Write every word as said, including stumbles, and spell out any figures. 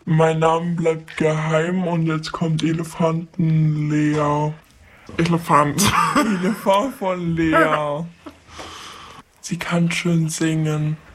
Mein Name bleibt geheim und jetzt kommt Elefanten Lea. Elefant. Elefant von Lea. Sie kann schön singen.